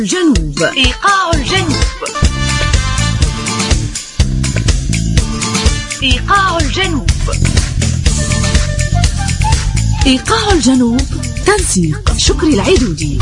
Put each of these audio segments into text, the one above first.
الجنوب. إيقاع الجنوب. إيقاع الجنوب. إيقاع الجنوب. تنسيق شكري العيدودي.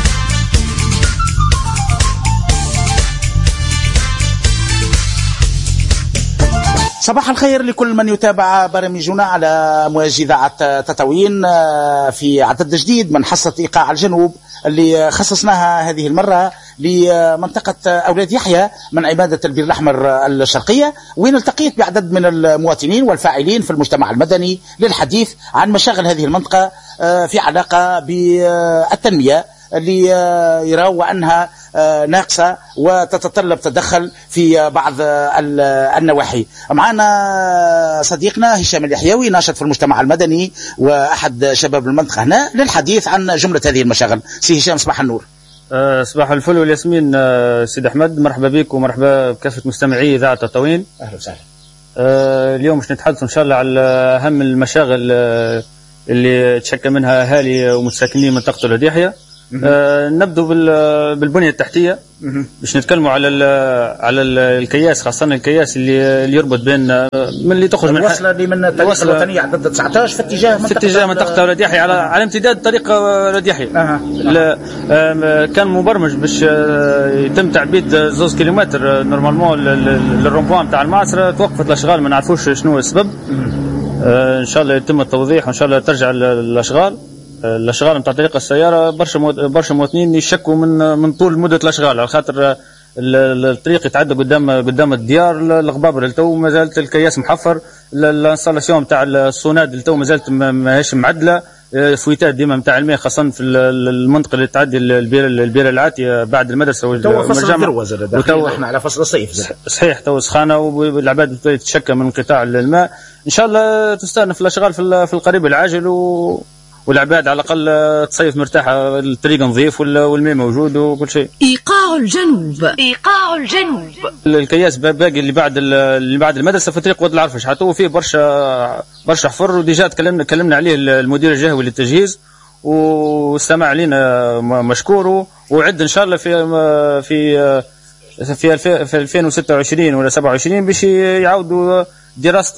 صباح الخير لكل من يتابع برامجنا على موجة إذاعة تطاوين في عدد جديد من حصة إيقاع الجنوب اللي خصصناها هذه المرة لمنطقة أولاد يحيى من عبادة البير الأحمر الشرقية، وين التقيت بعدد من المواطنين والفاعلين في المجتمع المدني للحديث عن مشاغل هذه المنطقة في علاقة بالتنمية اللي يروا أنها ناقصة وتتطلب تدخل في بعض النواحي. معنا صديقنا هشام اليحيوي ناشط في المجتمع المدني وأحد شباب المنطقة هنا للحديث عن جملة هذه المشاغل. سي هشام صباح النور. صباح الفل والياسمين سيد أحمد، مرحبا بك ومرحبا بكافة مستمعي إذاعة تطاوين. أهلا وسهلا. اليوم باش نتحدث إن شاء الله على أهم المشاغل اللي تشكى منها أهالي ومتساكنين منطقة أولاد يحيى. نبدو بالبنية التحتية باش نتكلموا على الكياس، خاصة الكياس اللي يربط بين من اللي تخرج من الوصلة اللي من الطريق الوطنية عدد 19 في اتجاه منطقة أولاد يحيى على امتداد طريق أولاد يحيى. كان مبرمج باش يتم تعبيد 2 كيلومتر نورمالمون للرومبوان تاع المعصرة. توقفت الأشغال ما نعرفوش شنو السبب. إن شاء الله يتم التوضيح وإن شاء الله ترجع الاشغال نتاع طريق السياره. برشا مواطنين يشكوا من طول مده الاشغال، على خاطر الطريق يتعدى قدام الديار الغبابر التو ما زالت الكياس محفر، الانستالاسيون نتاع الصوناد التو ما زالت ماهيش معدله، فويتات ديما نتاع الماء خاصه في المنطقه اللي تعدي البيره العاتيه بعد المدرسه والجامعه. احنا على فصل الصيف صحيح، تو سخانه والعباد تتشكى من انقطاع الماء. ان شاء الله تستأنف الاشغال في القريب العاجل والعباد على الأقل تصيف مرتاحة، الطريق نظيف والماء موجود وكل شيء. إيقاع الجنوب. إيقاع الجنوب. الكياس باقي اللي بعد المدرسة في طريق واد العرفش، حتى هو فيه برشا حفر، وديجا تكلمنا عليه المدير الجهوي للتجهيز واستمع علينا مشكور، وعد إن شاء الله في 2026 ولا 27 باش يعودوا دراسة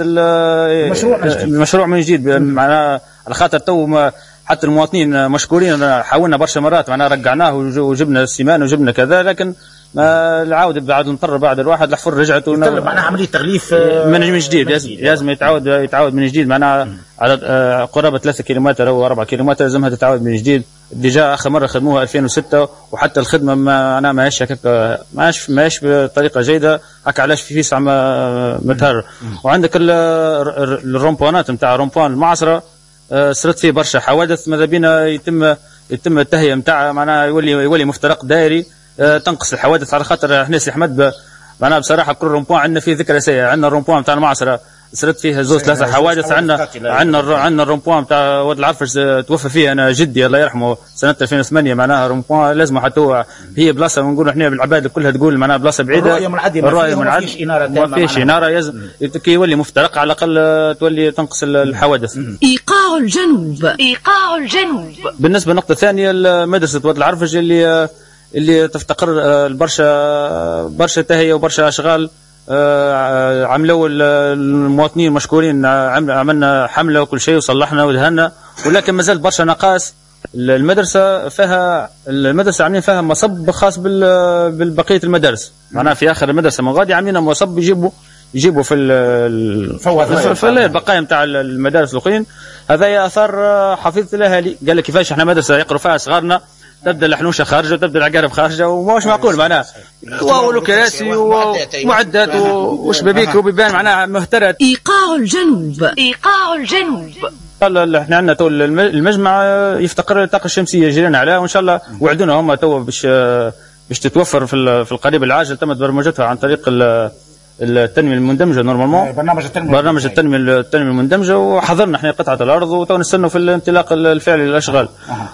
المشروع من جديد. معناها على خاطر تو حتى المواطنين مشكورين، حاولنا برشا مرات معناها رجعناه وجبنا السيمان وجبنا كذا، لكن العودة بعد نضطر بعد الواحد الحفر رجعت معناها عملية تغليف من جديد. لازم يتعاود من جديد، معناها على قرابة 3 كيلومتر أو 4 كيلومتر لازمها تتعاود من جديد. ديجا آخر مرة خدموها 2006 وحتى الخدمة ما ماهيش هكاك، ماهيش بطريقة جيدة هكا، علاش في فيسع متهرر. وعندك الرومبوانات نتاع رومبوان المعصرة صرت فيه برشا حوادث، ماذا بينا يتم التهيئة نتاعها، معناها يولي مفترق دائري تنقص الحوادث، على خاطر احنا سي احمد معناها بصراحة كل رومبوان عندنا فيه ذكرى سيئة. عندنا الرومبوان نتاع المعصرة صرت فيه 2-3 حوادث. عندنا الرومبوان نتاع واد العرفش توفى فيه انا جدي الله يرحمه سنه 2008. معناها رومبوان لازم حتى هو هي بلاصه، ونقول احنا بالعباد كلها تقول معناها بلاصه بعيده، الرؤيه ما فيش اناره لازم كي يولي مفترق على الاقل تولي تنقص الحوادث. ايقاع الجنوب. ايقاع الجنوب. بالنسبه للنقطه الثانيه مدرسه واد العرفش اللي تفتقر برشا تهيئه وبرشا اشغال. عملوا المواطنين مشكورين، عملنا حملة وكل شيء وصلحنا ودهنا، ولكن ما زال برشا نقاص. المدرسة عاملين فيها مصب خاص بالبقية المدارس، معناها في آخر المدرسة من غادي عاملين مصب يجيبوا في البقايا نتاع المدارس الأخرين. هذا آثار حفيظة الأهالي، قال لك كيفاش احنا مدرسة يقروا فيها صغارنا تبدا الحنوشه خارجه وتبدا العقارب خارجه وماش معقول، معناها واولو كراسي ومعدات وشبابيك وبيبان معناها مهترة. ايقاع الجنوب. ايقاع الجنوب. احنا عندنا تو المجمع يفتقر للطاقه الشمسيه جرينا عليها، وان شاء الله وعدونا هم تو باش تتوفر في القريب العاجل. تمت برمجتها عن طريق التنميه المندمجه نورمالمون، برنامج التنميه المندمجه، وحضرنا احنا قطعه الارض وتو نستنوا في الانطلاق الفعلي للاشغال.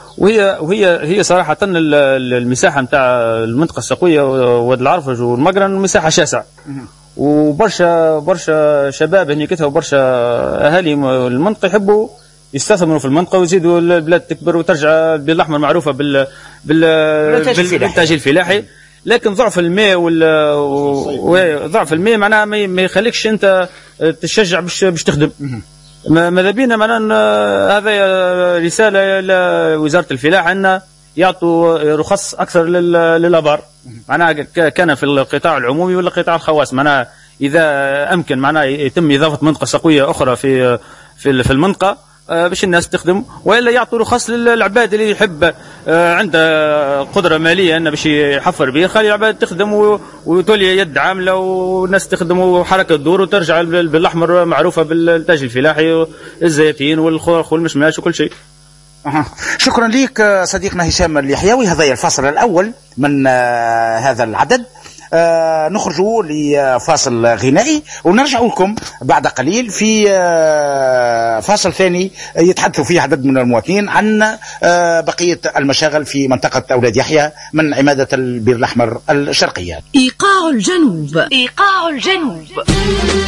وهي صراحه المساحه نتاع المنطقه السقويه وواد العرفج والمقرن مساحه شاسعه، وبرشا شباب هنيكتها وبرشا اهالي المنطقه يستثمروا في المنطقه ويزيدوا البلاد تكبر وترجع البلاد الاحمر معروفه بالانتاج الفلاحي. لكن ضعف الماء وضعف الماء معناها ما يخليكش انت تشجع باش تخدم. ماذا بينا معناها هذا رساله لوزاره الفلاحه ان يعطوا رخص اكثر للابار، معناها كان في القطاع العمومي ولا القطاع الخواص. معناها اذا امكن معناها يتم اضافه منطقه سقويه اخرى في المنطقه باش الناس تخدم، والا يعطوا رخص للعباد اللي يحب عنده قدره ماليه انه باش يحفر به، خلي العباد تخدم وتولي يد عامله والناس تخدم وحركه تدور وترجع بالاحمر معروفه بالانتاج الفلاحي والزيتين والخوخ والمشماش وكل شيء. شكرا لك صديقنا هشام اليحيوي. هذا الفصل الأول من هذا العدد. نخرج لفاصل غنائي ونرجع لكم بعد قليل في فاصل ثاني يتحدثوا فيه عدد من المواطنين عن بقية المشاغل في منطقة أولاد يحيى من عمادة البير الأحمر الشرقية. إيقاع الجنوب. إيقاع الجنوب.